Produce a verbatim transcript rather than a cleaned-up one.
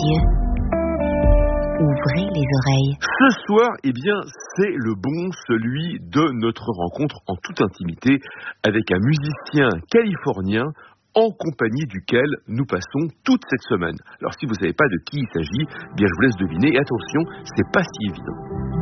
yeux. Ouvrez les oreilles. Ce soir, eh bien, c'est le bon, celui de notre rencontre en toute intimité avec un musicien californien en compagnie duquel nous passons toute cette semaine. Alors, si vous ne savez pas de qui il s'agit, eh bien, je vous laisse deviner. Et attention, c'est pas si évident.